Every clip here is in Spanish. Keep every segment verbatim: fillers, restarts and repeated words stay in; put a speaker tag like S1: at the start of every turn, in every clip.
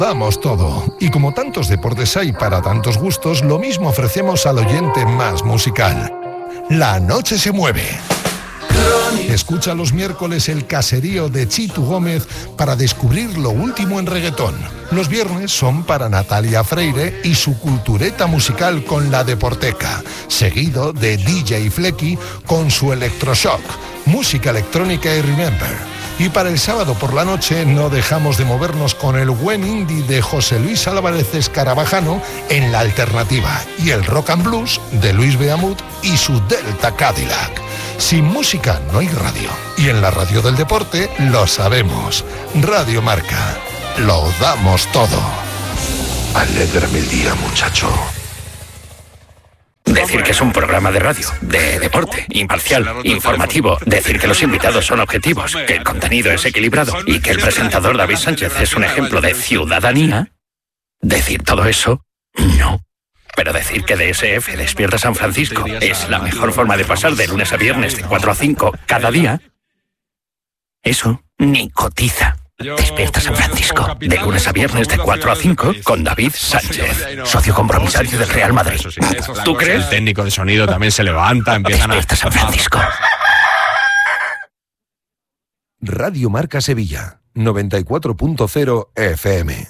S1: Damos todo. Y como tantos deportes hay para tantos gustos, lo mismo ofrecemos al oyente más musical. La noche se mueve. Escucha los miércoles el caserío de Chitu Gómez para descubrir lo último en reggaetón. Los viernes son para Natalia Freire y su cultureta musical con La Deporteca, seguido de D J Flecky con su Electroshock, música electrónica y Remember. Y para el sábado por la noche no dejamos de movernos con el buen indie de José Luis Álvarez Escarabajano en La Alternativa y el rock and blues de Luis Beamut y su Delta Cadillac. Sin música no hay radio. Y en la radio del deporte lo sabemos. Radio Marca. Lo damos todo. Alégrame el día, muchacho.
S2: Decir que es un programa de radio, de deporte, imparcial, informativo. Decir que los invitados son objetivos, que el contenido es equilibrado y que el presentador David Sánchez es un ejemplo de ciudadanía. Decir todo eso, no. Pero decir que D S F Despierta San Francisco es la mejor forma de pasar de lunes a viernes de cuatro a cinco cada día, eso ni cotiza. Despierta San Francisco, de lunes a viernes de cuatro a cinco con David Sánchez, socio compromisario del Real Madrid. ¿Tú crees?
S3: El técnico de sonido también se levanta, empiezan a...
S2: Despierta San Francisco.
S1: Radio Marca Sevilla, noventa y cuatro punto cero F M.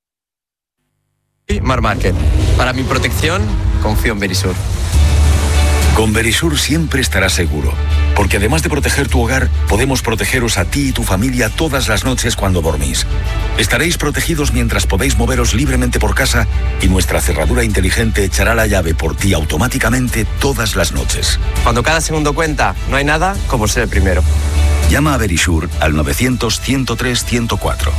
S4: Marc Márquez. Para mi protección, confío en Verisur.
S5: Con Verisur siempre estarás seguro, porque además de proteger tu hogar, podemos protegeros a ti y tu familia todas las noches cuando dormís. Estaréis protegidos mientras podéis moveros libremente por casa y nuestra cerradura inteligente echará la llave por ti automáticamente todas las noches.
S4: Cuando cada segundo cuenta, no hay nada como ser el primero.
S5: Llama a Verisur al novecientos, ciento tres, ciento cuatro.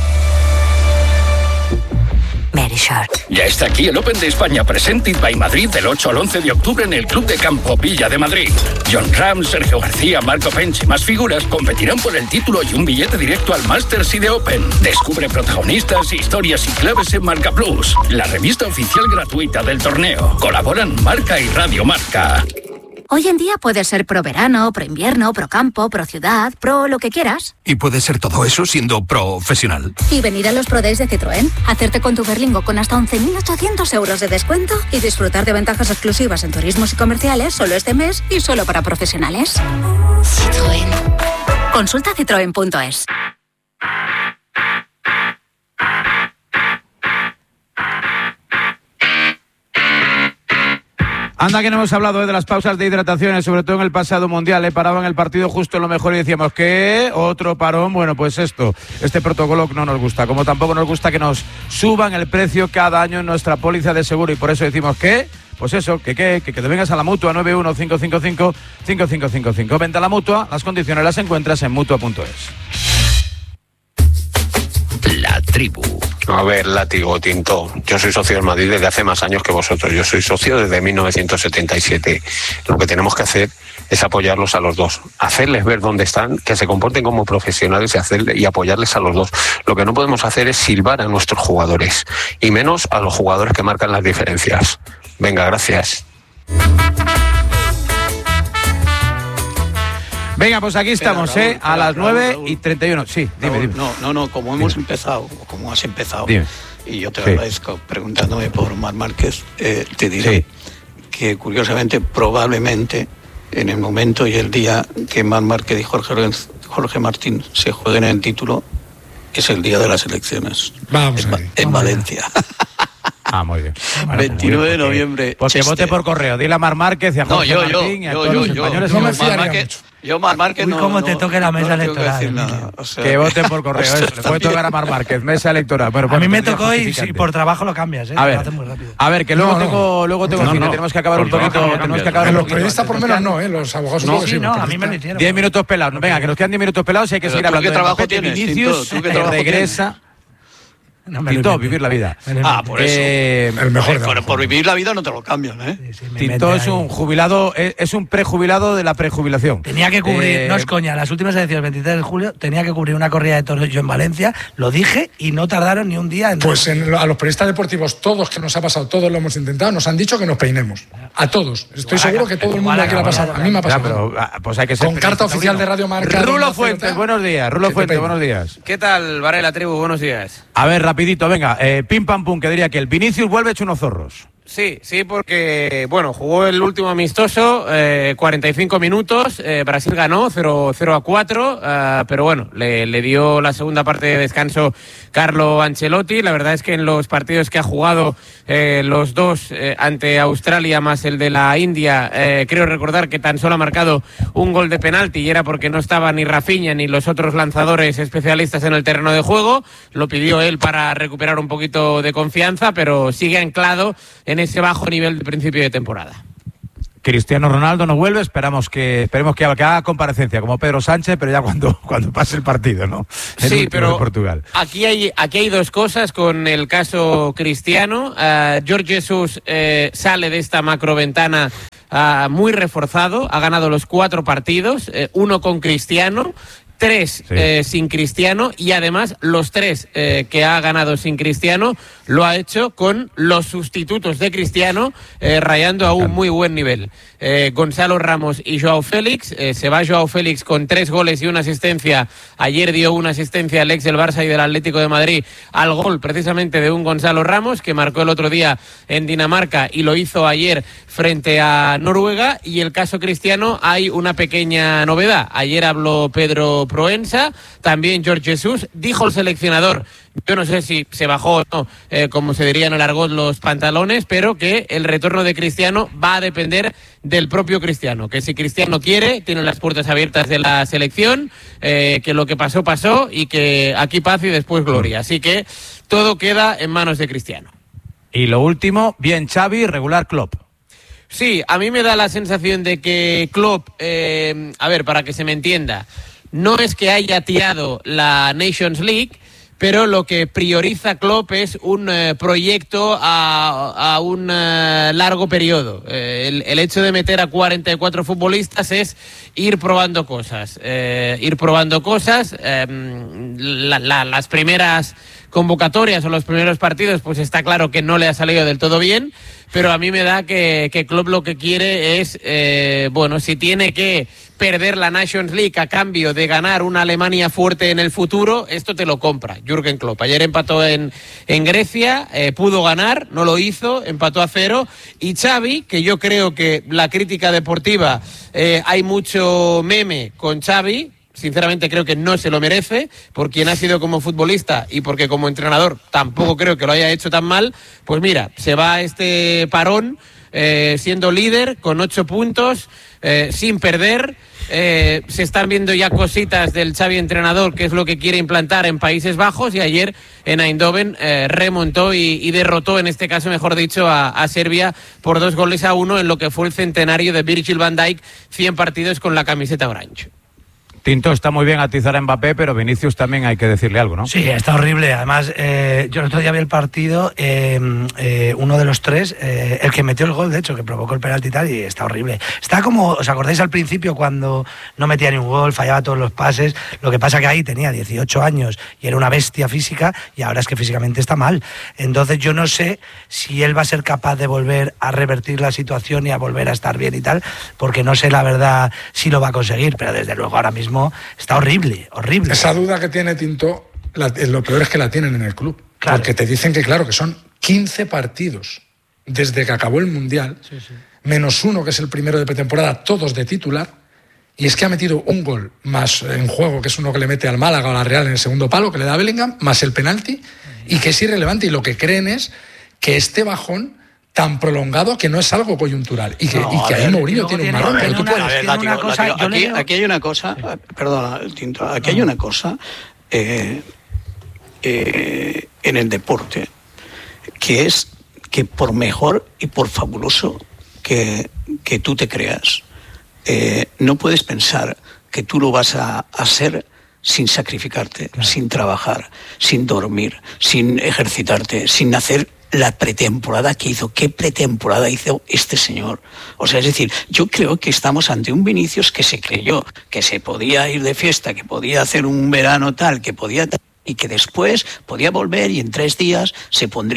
S2: Verisur. Ya está aquí el Open de España Presented by Madrid del ocho al once de octubre en el Club de Campo Villa de Madrid. Jon Ram, Sergio García, Marco Pench y más figuras competirán por el título y un billete directo al Masters y de Open. Descubre protagonistas, historias y claves en Marca Plus, la revista oficial gratuita del torneo. Colaboran Marca y Radio Marca.
S6: Hoy en día puedes ser pro verano, pro invierno, pro campo, pro ciudad, pro lo que quieras.
S7: Y puedes ser todo eso siendo profesional.
S6: Y venir a los Pro Days de Citroën, hacerte con tu Berlingo con hasta once mil ochocientos euros de descuento y disfrutar de ventajas exclusivas en turismos y comerciales solo este mes y solo para profesionales. Citroën. Consulta citroen punto es.
S8: Anda que no hemos hablado ¿eh? de las pausas de hidrataciones, sobre todo en el pasado mundial, ¿eh? Paraban el partido justo en lo mejor y decíamos que otro parón, bueno pues esto, este protocolo no nos gusta, como tampoco nos gusta que nos suban el precio cada año en nuestra póliza de seguro y por eso decimos que, pues eso, que que, que, que te vengas a la Mutua nueve uno cinco cinco cinco cinco cinco cinco cinco, vente a la Mutua, las condiciones las encuentras en mutua punto es.
S2: La tribu.
S3: A ver, látigo, Tinto. Yo soy socio del Madrid desde hace más años que vosotros. Yo soy socio desde mil novecientos setenta y siete. Lo que tenemos que hacer es apoyarlos a los dos. Hacerles ver dónde están, que se comporten como profesionales y, hacerle, y apoyarles a los dos. Lo que no podemos hacer es silbar a nuestros jugadores. Y menos a los jugadores que marcan las diferencias. Venga, gracias.
S8: Venga, pues aquí estamos, Raúl, ¿eh? A las nueve y treinta y uno. Sí, dime,
S9: Raúl,
S8: dime.
S9: No, no, no, como hemos
S8: dime.
S9: empezado, o como has empezado,
S8: dime.
S9: y yo te lo
S8: sí.
S9: agradezco preguntándome por Marc Márquez, eh, te diré
S8: sí.
S9: que curiosamente, probablemente, en el momento y el día que Marc Márquez y Jorge, Jorge Martín se jueguen el título, es el día de las elecciones.
S10: Vamos
S9: en,
S10: ahí.
S9: en
S10: Vamos
S9: Valencia.
S8: Ah, muy bien. Bueno,
S9: veintinueve de
S8: porque,
S9: noviembre.
S8: Porque
S9: Cheste.
S8: vote por correo. Dile a Marc Márquez y a Jorge
S9: no, yo,
S8: Martín y a
S9: yo,
S8: todos
S9: yo,
S8: los
S9: yo,
S8: españoles.
S10: No
S8: que
S10: me
S8: voten.
S10: fiaría
S9: Márquez,
S10: mucho.
S9: Yo, Marc Márquez,
S11: Uy,
S9: no,
S11: cómo
S9: no,
S11: te toque la mesa
S9: no tengo que
S11: electoral,
S9: decir nada.
S11: Emilio.
S9: O sea,
S8: Que voten por correo.
S9: esto
S8: Eso, le puede tocar a Marc Márquez. Mesa electoral. Bueno,
S11: A
S8: pues
S11: mí me
S8: tendría
S11: tocó y
S8: justificante.
S11: si por trabajo lo cambias, ¿eh?
S8: A ver,
S11: lo haces muy rápido.
S8: a ver, que luego
S10: No, no.
S8: tengo, luego tengo
S3: No,
S8: cine.
S3: no.
S8: Tenemos que acabar
S3: Por
S8: un poquito.
S3: trabajo no
S8: Tenemos que
S3: cambias.
S8: acabar un
S10: Los
S8: poquito.
S10: periodistas por
S8: Nos
S10: menos
S8: quedan
S10: no, ¿eh? Los abogados
S11: Sí,
S10: supongo
S11: sí,
S10: que
S11: no,
S10: sí,
S11: a mí me lo
S10: los
S11: hicieron.
S8: diez minutos pelados. Venga, que nos quedan diez minutos pelados y hay que
S9: Pero
S8: seguir
S9: tú
S8: hablando.
S9: qué
S8: de
S9: trabajo
S8: Mbappé,
S9: tienes,
S8: Vinicius,
S9: Tinto, tú qué
S8: eh,
S9: trabajo
S8: regresa.
S11: No me lo
S8: Tinto,
S11: inventé.
S8: vivir la vida.
S11: Me lo
S9: Ah,
S11: inventé.
S9: por eso.
S8: Eh,
S10: El mejor.
S9: por, por vivir la vida no te lo cambian, ¿eh?
S11: Sí, sí, me
S8: Tinto
S11: inventé
S8: es
S11: ahí.
S8: un jubilado, es, es un prejubilado de la prejubilación.
S11: Tenía que cubrir,
S8: Eh,
S11: no es coña, las últimas elecciones, el veintitrés de julio, tenía que cubrir una corrida de toros yo en Valencia, lo dije y no tardaron ni un día en...
S10: Pues en, a los periodistas deportivos, todos que nos ha pasado, todos lo hemos intentado, nos han dicho que nos peinemos. A todos. Estoy seguro que todo el mundo aquí le ha pasado. A mí me ha
S8: Ya,
S10: pasado.
S8: pero ah, pues hay que ser
S10: Con carta
S8: periodista,
S10: oficial
S8: Taurino.
S10: de Radio Marca.
S8: Rulo
S10: donde
S8: Fuentes,
S10: acerta,
S8: buenos días. Rulo
S10: que te
S8: Fuentes,
S10: peine.
S8: buenos días.
S12: ¿Qué tal, Varela Tribu? Buenos días.
S8: A ver, rapidito, venga, eh, pim pam pum, que diría que el Vinicius vuelve hecho unos zorros.
S12: Sí, sí, porque, bueno, jugó el último amistoso, eh, cuarenta y cinco minutos, eh, Brasil ganó cero a cuatro, uh, pero bueno, le, le dio la segunda parte de descanso Carlo Ancelotti. La verdad es que en los partidos que ha jugado, eh, los dos eh, ante Australia más el de la India, eh, creo recordar que tan solo ha marcado un gol de penalti y era porque no estaba ni Rafinha ni los otros lanzadores especialistas en el terreno de juego. Lo pidió él para recuperar un poquito de confianza, pero sigue anclado en ese bajo nivel de principio de temporada.
S8: Cristiano Ronaldo no vuelve, esperamos que esperemos que haga comparecencia como Pedro Sánchez, pero ya cuando, cuando pase el partido, ¿no? El
S12: sí, pero
S8: de Portugal.
S12: Aquí hay aquí hay dos cosas con el caso Cristiano. Uh, Jorge Jesús eh, sale de esta macroventana uh, muy reforzado, ha ganado los cuatro partidos, eh, uno con Cristiano, tres sí. eh, sin Cristiano, y además los tres eh, que ha ganado sin Cristiano lo ha hecho con los sustitutos de Cristiano, eh, rayando a un muy buen nivel. Eh, Gonzalo Ramos y Joao Félix. Eh, se va Joao Félix con tres goles y una asistencia. Ayer dio una asistencia al ex del Barça y del Atlético de Madrid al gol precisamente de un Gonzalo Ramos que marcó el otro día en Dinamarca y lo hizo ayer frente a Noruega. Y el caso Cristiano, hay una pequeña novedad. Ayer habló Pedro Proensa, también Jorge Jesús. Dijo el seleccionador, yo no sé si se bajó o no, eh, como se diría en el argot, los pantalones, pero que el retorno de Cristiano va a depender del propio Cristiano, que si Cristiano quiere, tiene las puertas abiertas de la selección, eh, que lo que pasó, pasó, y que aquí paz y después gloria. Así que todo queda en manos de Cristiano.
S8: Y lo último, bien Xavi, regular Klopp.
S12: Sí, a mí me da la sensación de que Klopp, eh, a ver, para que se me entienda, no es que haya tirado la Nations League, pero lo que prioriza Klopp es un eh, proyecto a, a un eh, largo periodo. Eh, el, el hecho de meter a cuarenta y cuatro futbolistas es ir probando cosas. Eh, ir probando cosas. Eh, la, la, las primeras convocatorias o los primeros partidos, pues está claro que no le ha salido del todo bien, pero a mí me da que, que Klopp lo que quiere es, eh, bueno, si tiene que perder la Nations League a cambio de ganar una Alemania fuerte en el futuro, esto te lo compra Jürgen Klopp. Ayer empató en, en Grecia, eh, pudo ganar, no lo hizo, empató a cero, y Xavi, que yo creo que la crítica deportiva, eh, hay mucho meme con Xavi. Sinceramente creo que no se lo merece, por quien ha sido como futbolista y porque como entrenador tampoco creo que lo haya hecho tan mal. Pues mira, se va a este parón eh, siendo líder con ocho puntos, eh, sin perder. Eh, se están viendo ya cositas del Xavi entrenador, que es lo que quiere implantar en Países Bajos, y ayer en Eindhoven eh, remontó y, y derrotó, en este caso mejor dicho, a, a Serbia por dos goles a uno en lo que fue el centenario de Virgil van Dijk, cien partidos con la camiseta orange.
S8: Tinto, está muy bien atizar a Mbappé, pero Vinicius también hay que decirle algo, ¿no?
S11: Sí, está horrible. Además, eh, yo el otro día vi el partido, eh, eh, uno de los tres, eh, el que metió el gol, de hecho, que provocó el penalti y tal, y está horrible. Está como, ¿os acordáis al principio cuando no metía ni un gol, fallaba todos los pases? Lo que pasa que ahí tenía dieciocho años y era una bestia física, y ahora es que físicamente está mal. Entonces yo no sé si él va a ser capaz de volver a revertir la situación y a volver a estar bien y tal, porque no sé la verdad si lo va a conseguir, pero desde luego ahora mismo está horrible, horrible.
S10: Esa duda que tiene Tinto, la, lo peor es que la tienen en el club. Claro. Porque te dicen que, claro, que son quince partidos desde que acabó el Mundial, sí, sí. menos uno, que es el primero de pretemporada, todos de titular, y es que ha metido un gol más en juego, que es uno que le mete al Málaga o a la Real en el segundo palo, que le da a Bellingham, más el penalti, y que es irrelevante, y lo que creen es que este bajón tan prolongado que no es algo coyuntural y que, no, y que ahí Mourinho tiene un marrón.
S9: Pero tú puedes, ver, látigo, una cosa, látigo, aquí, leo... aquí hay una cosa, sí. perdona, Tinto, aquí hay una cosa eh, eh, en el deporte que es que por mejor y por fabuloso que, que tú te creas, eh, no puedes pensar que tú lo vas a hacer sin sacrificarte, claro. sin trabajar, sin dormir, sin ejercitarte, sin hacer la pretemporada que hizo. ¿Qué pretemporada hizo este señor? O sea, es decir, yo creo que estamos ante un Vinicius que se creyó que se podía ir de fiesta, que podía hacer un verano tal, que podía... y que después podía volver y en tres días se pondría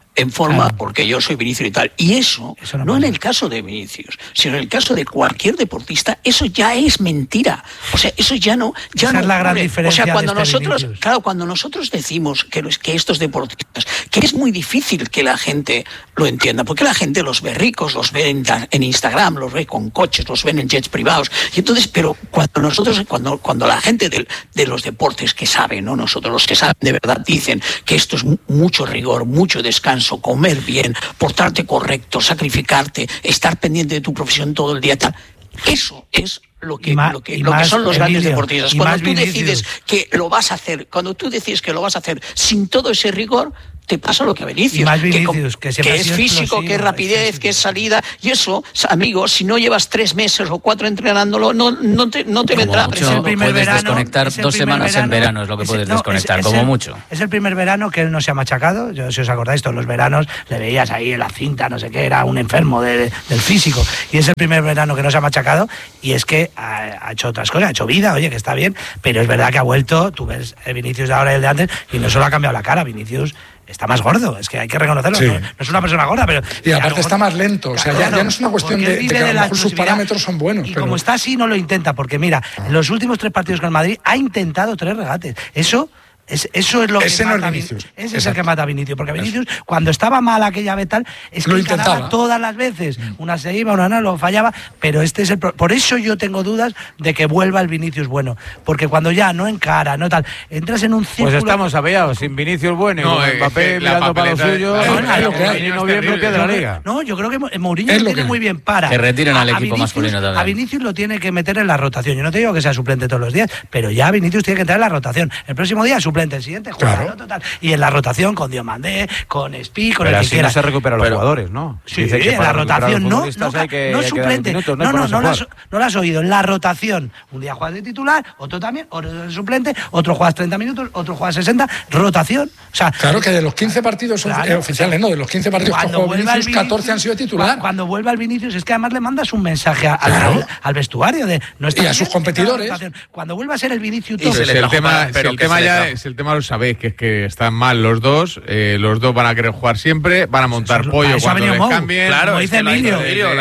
S9: en forma claro. porque yo soy Vinicius y tal. Y eso, eso no, no en el caso de Vinicius, sino en el caso de cualquier deportista, eso ya es mentira. O sea, eso ya no... Ya
S11: Esa
S9: no
S11: es la gran diferencia.
S9: O sea, cuando
S11: de este
S9: nosotros,
S11: Vinicius.
S9: claro, cuando nosotros decimos que, que estos deportistas, que es muy difícil que la gente lo entienda, porque la gente los ve ricos, los ve en, en Instagram, los ve con coches, los ven en jets privados. Y entonces, pero cuando nosotros, cuando, cuando la gente de, de los deportes que saben, ¿no? Nosotros los que saben de verdad dicen que esto es mucho rigor, mucho descanso, comer bien, portarte correcto, sacrificarte, estar pendiente de tu profesión todo el día, tal. Eso es lo que,
S11: más,
S9: lo que, lo que son los
S11: Emilio,
S9: grandes deportistas. Cuando tú
S11: Vinicius.
S9: decides que lo vas a hacer, cuando tú decides que lo vas a hacer sin todo ese rigor, te pasa lo que a Vinicius,
S11: más Vinicius
S9: que,
S11: que,
S9: que es físico, que es rapidez, que es salida, y eso, amigos, si no llevas tres meses o cuatro entrenándolo, no, no te, no te vendrá a
S13: mucho, el primer puedes verano, desconectar dos semanas verano, en verano, es lo que puedes no, desconectar, es, es como
S11: el,
S13: mucho.
S11: Es el primer verano que él no se ha machacado. Yo, si os acordáis, todos los veranos le veías ahí en la cinta, no sé qué, era un enfermo de, del físico, y es el primer verano que no se ha machacado, y es que ha, ha hecho otras cosas, ha hecho vida, oye, que está bien, pero es verdad que ha vuelto, tú ves el Vinicius de ahora y el de antes, y no solo ha cambiado la cara, Vinicius está más gordo, es que hay que reconocerlo, sí. no, no es una persona gorda, pero...
S10: Y aparte está más lento, o sea, ya, ya no es una cuestión de, de que a lo mejor sus parámetros son buenos.
S11: Y
S10: pero...
S11: como está así, no lo intenta, porque mira, ah. en los últimos tres partidos con el Madrid ha intentado tres regates. Eso... Es, eso es lo
S10: ese
S11: que
S10: no
S11: mata
S10: es Vinicius.
S11: Ese Exacto. es el que mata a Vinicius, porque Vinicius eso. cuando estaba mal aquella vez tal, es que
S10: lo
S11: intentaba todas las veces, mm. una se iba, una no, lo fallaba, pero este es el pro... por eso yo tengo dudas de que vuelva el Vinicius bueno, porque cuando ya no encara, no tal, entras en un círculo.
S8: Pues estamos avellados, sin Vinicius bueno,
S12: no,
S8: y Mbappé
S12: es
S8: mirando para lo suyo,
S10: en
S8: noviembre de la liga.
S11: No, yo creo que Mourinho lo tiene muy bien para
S13: que retiren al equipo masculino también.
S11: A Vinicius lo tiene que meter en la rotación. Yo no te digo que sea suplente todos los días, pero ya Vinicius tiene que entrar en la rotación. El próximo día suplente, el siguiente juega. Claro. Total. Y en la rotación con Diomandé, con Spi, con
S8: pero
S11: el que
S8: así
S11: quiera.
S8: no se recuperan los pero, jugadores, ¿no?
S11: Sí, sí en la rotación no, no, que, no suplente. Minutos, no, no, no, no, has, no lo has oído. En la rotación, un día juegas de titular, otro también, otro de suplente, otro juegas treinta minutos, otro juegas sesenta, rotación. O sea,
S10: claro que de los quince partidos claro, oficiales, no, de los quince partidos que jugó Vinicius, Vinicius, catorce han sido titular.
S11: Cuando vuelva el Vinicius es que además le mandas un mensaje al, claro. al vestuario de no
S10: y a sus competidores.
S11: Cuando vuelva a ser el Vinicius,
S8: todo. El tema, pero el tema ya es el tema lo sabéis que es que están mal los dos, eh, los dos van a querer jugar siempre, van a montar eso, pollo cuando les cambien.
S11: Claro, dice Emilio.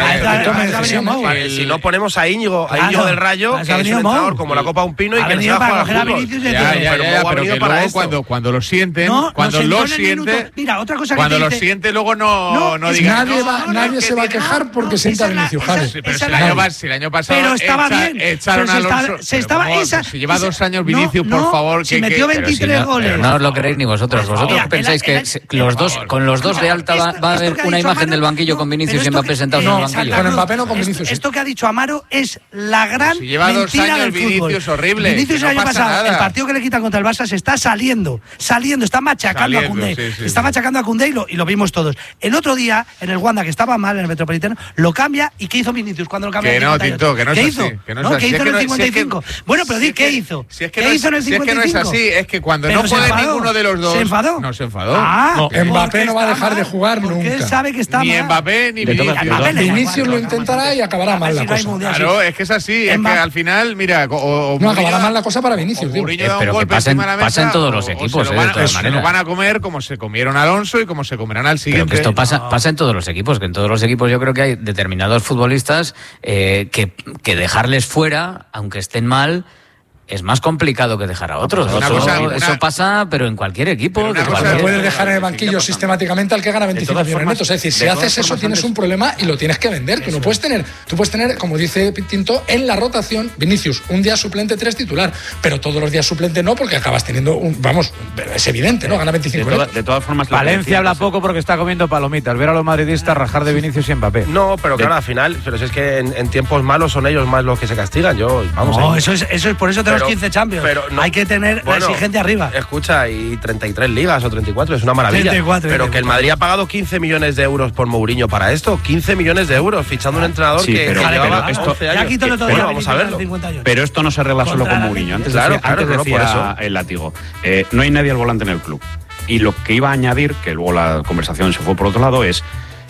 S12: Si no ponemos a Íñigo, a Íñigo del Rayo, que es un entrenador como la Copa Un Pino y que no se va a jugar fútbol.
S8: Ya, ya, ya, pero que luego cuando, cuando lo sienten, cuando lo siente,
S11: mira, otra cosa que
S8: cuando lo siente luego no no digan
S10: nadie va, nadie se va a quejar porque sienta a Vinicius.
S8: Pero si el año pasado
S11: pero estaba bien,
S8: echaron a Alonso,
S11: se estaba esa
S8: si lleva dos años Vinicius, por favor,
S11: que metió veintitrés goles.
S13: No os lo queréis ni vosotros. ¿Vosotros pensáis que los dos, con los dos de alta va, va a haber una imagen Amaro, del banquillo con Vinicius y Mbappé sentados
S10: no,
S13: en el banquillo?
S10: Con Mbappé no con Vinicius.
S11: Esto, esto que ha dicho Amaro es la gran
S8: si lleva dos
S11: mentira
S8: años,
S11: del fútbol.
S8: Vinicius horrible.
S11: Vinicius
S8: no
S11: el año pasado,
S8: nada.
S11: el partido que le quitan contra el Barça se está saliendo, saliendo, está machacando saliendo, a Koundé. Sí, sí, está sí. machacando a Koundé y lo, y lo vimos todos. El otro día, en el Wanda, que estaba mal en el Metropolitano, lo cambia y ¿qué hizo Vinicius cuando lo cambia?
S8: Que no, Tinto, que no es
S11: ¿Qué
S8: así.
S11: hizo?
S8: Que no,
S11: ¿Qué hizo en el cincuenta y cinco? Bueno, pero di, ¿qué hizo? ¿Qué hizo en el cincuenta y cinco?
S8: Es que no es así, es que cuando no puede ninguno de los dos.
S11: ¿Se enfadó?
S8: No se enfadó.
S11: Ah,
S10: Mbappé no va a dejar de jugar nunca.
S11: Porque él sabe que está
S8: ni Mbappé ni
S10: Vinicius. Vinicius lo intentará y acabará mal la cosa.
S8: Claro, es que es así, es que al final, mira,
S10: no acabará mal la cosa para Vinicius.
S13: Pero que pasen pasa en todos los equipos,
S8: se lo van a comer como se comieron a Alonso y como se comerán al siguiente.
S13: Pero que esto pasa pasa en todos los equipos, que en todos los equipos yo creo que hay determinados futbolistas eh, que, que dejarles fuera, aunque estén mal, es más complicado que dejar a otros. Eso, cosa, una, eso pasa, pero en cualquier equipo.
S10: No
S13: cualquier...
S10: puedes dejar en el banquillo sistemáticamente al que gana veinticinco millones netos. Es decir, si haces eso tienes un problema y lo tienes que vender. Tú no puedes tener, tú puedes tener, como dice Tinto, en la rotación, Vinicius, un día suplente, tres titular, pero todos los días suplente no, porque acabas teniendo un, vamos, es evidente, ¿no? Gana veinticinco
S14: de, toda, de todas formas,
S8: Valencia habla poco porque está comiendo palomitas. Ver a los madridistas rajar de Vinicius y Mbappé.
S14: No, pero claro, al final, pero si es que en, en tiempos malos son ellos más los que se castigan. Yo, vamos.
S11: No, eso es, eso es por eso tenemos quince Champions. Pero no, hay que tener bueno, la exigente arriba.
S14: Escucha, y treinta y tres ligas o treinta y cuatro, es una maravilla.
S11: treinta y cuatro,
S14: pero que el Madrid ha pagado quince millones de euros por Mourinho para esto. quince millones de euros fichando un entrenador sí, que,
S15: pero,
S14: que llevaba
S15: pero esto,
S14: once años.
S11: Ya
S14: que,
S11: todo
S14: bueno, vamos a verlo.
S15: Pero esto no se arregla solo con Mourinho. Antes
S14: claro,
S15: decía,
S14: claro,
S15: antes
S14: no,
S15: decía
S14: por eso.
S15: el látigo. Eh, no hay nadie al volante en el club. Y lo que iba a añadir, que luego la conversación se fue por otro lado, es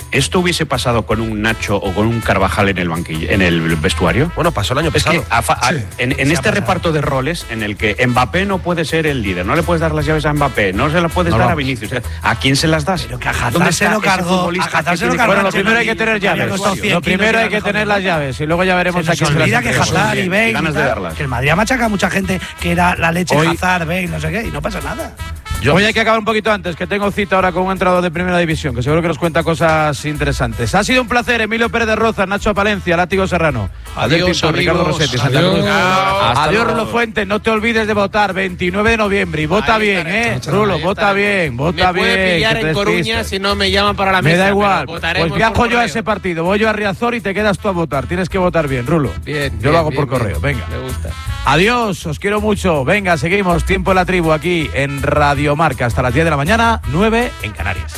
S15: ¿esto hubiese pasado con un Nacho o con un Carvajal en el banquillo, en el vestuario?
S14: Bueno, pasó el año
S15: es
S14: pasado.
S15: Que a, a, sí, en en este reparto de roles en el que Mbappé no puede ser el líder, no le puedes dar las llaves a Mbappé, no se las puedes no dar vamos. a Vinicius, ¿a quién se las das?
S11: Pero que a Hazard se lo cargó, a Hazard se lo cargó.
S8: Bueno, lo primero hay que tener llaves. Lo primero hay que tener las llaves y luego ya veremos
S11: se
S8: a quién se
S11: olvida que Hazard y Bale,
S15: ganas de darlas.
S11: Que el Madrid ha machacado a mucha gente que era la leche Hazard, Bale, no sé qué, y no pasa nada.
S8: Yo. Hoy hay que acabar un poquito antes, que tengo cita ahora con un entrenador de Primera División, que seguro que nos cuenta cosas interesantes. Ha sido un placer, Emilio Pérez de Rozas, Nacho Palencia, Látigo Serrano.
S12: Adiós, Pinto,
S8: Ricardo Rossetti, Santa Cruz. Adiós, Rulo Fuentes, no te olvides de votar, veintinueve de noviembre, y vota ahí bien, estaré, ¿eh? Rulo, vota bien, vota bien.
S12: Me puede pillar en Coruña si no me llaman para la mesa.
S8: Me da igual, pues viajo yo a ese partido, voy yo a Riazor y te quedas tú a votar, tienes que votar bien, Rulo.
S12: Bien,
S8: Yo
S12: bien,
S8: lo hago
S12: bien,
S8: por correo,
S12: bien.
S8: venga.
S12: Me gusta.
S8: Adiós, os quiero mucho, venga, seguimos, Tiempo en la Tribu aquí en Radio Marca, hasta las diez de la mañana, nueve en Canarias.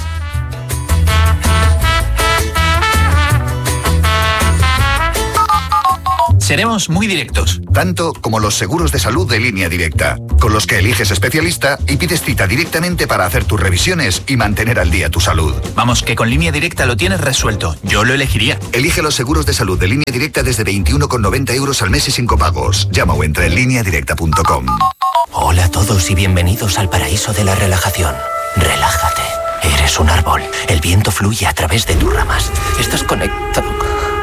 S7: Seremos muy directos.
S16: Tanto como los seguros de salud de Línea Directa, con los que eliges especialista y pides cita directamente para hacer tus revisiones y mantener al día tu salud.
S7: Vamos, que con Línea Directa lo tienes resuelto. Yo lo elegiría.
S16: Elige los seguros de salud de Línea Directa desde veintiuno con noventa euros al mes y sin copagos. Llama o entra en línea directa punto com.
S17: Hola a todos y bienvenidos al paraíso de la relajación. Relájate. Eres un árbol. El viento fluye a través de tus ramas. Estás conectado.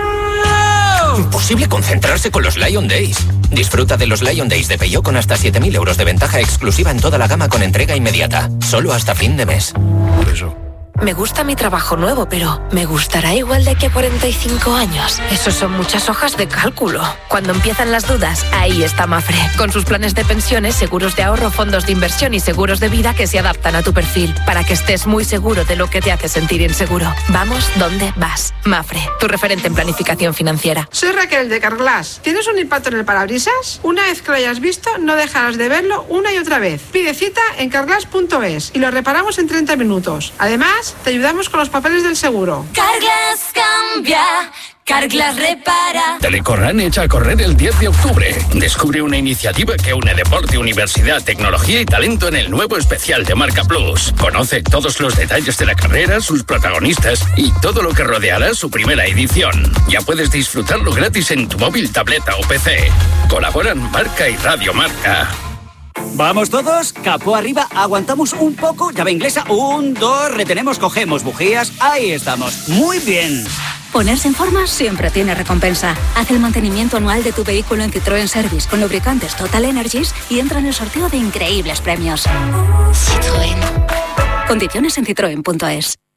S17: Imposible concentrarse con los Lion Days. Disfruta de los Lion Days de Peugeot con hasta siete mil euros de ventaja exclusiva en toda la gama con entrega inmediata. Solo hasta fin de mes.
S16: Por eso.
S18: Me gusta mi trabajo nuevo, pero ¿me gustará igual de que cuarenta y cinco años? Eso son muchas hojas de cálculo. Cuando empiezan las dudas, ahí está Mafre. Con sus planes de pensiones, seguros de ahorro, fondos de inversión y seguros de vida que se adaptan a tu perfil, para que estés muy seguro de lo que te hace sentir inseguro. Vamos donde vas. Mafre, tu referente en planificación financiera.
S19: Soy Raquel de Carglass. ¿Tienes un impacto en el parabrisas? Una vez que lo hayas visto, no dejarás de verlo una y otra vez. Pide cita en carglass punto es y lo reparamos en treinta minutos. Además, te ayudamos con los papeles del seguro.
S20: Carglass cambia, Carglass repara.
S2: Telecorran echa a correr el diez de octubre. Descubre una iniciativa que une deporte, universidad, tecnología y talento en el nuevo especial de Marca Plus. Conoce todos los detalles de la carrera, sus protagonistas y todo lo que rodeará su primera edición. Ya puedes disfrutarlo gratis en tu móvil, tableta o P C. Colaboran Marca y Radio Marca.
S21: Vamos todos, capó arriba, aguantamos un poco, llave inglesa, un, dos, retenemos, cogemos bujías, ahí estamos, muy bien.
S6: Ponerse en forma siempre tiene recompensa. Haz el mantenimiento anual de tu vehículo en Citroën Service con lubricantes Total Energies y entra en el sorteo de increíbles premios. Citroën. Condiciones en citroen punto es.